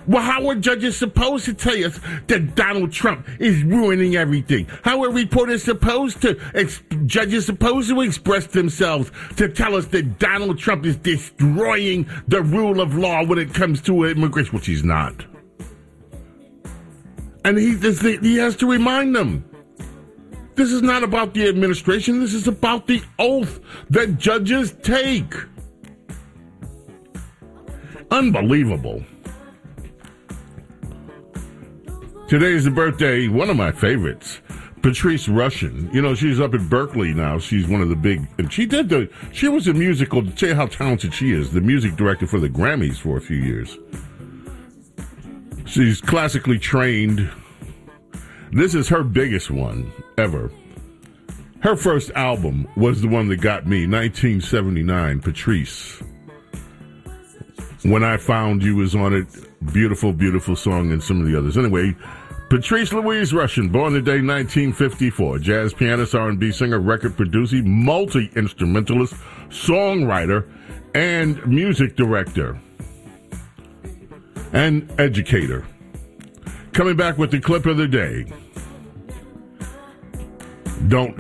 Well, how are judges supposed to tell us that Donald Trump is ruining everything? How are reporters supposed to, judges supposed to express themselves to tell us that Donald Trump is destroying the rule of law when it comes to immigration, which he's not. And he has to remind them. This is not about the administration. This is about the oath that judges take. Unbelievable. Today is the birthday, one of my favorites, Patrice Rushen. You know, she's up at Berkeley now. She's one of the big, and she was a musical, to tell you how talented she is, the music director for the Grammys for a few years. She's classically trained. This is her biggest one ever. Her first album was the one that got me, 1979, Patrice. When I Found You was on it. Beautiful, beautiful song, and some of the others. Anyway, Patrice Louise Rushen, born today, 1954. Jazz pianist, R&B singer, record producer, multi-instrumentalist, songwriter, and music director. And educator. Coming back with the clip of the day. Don't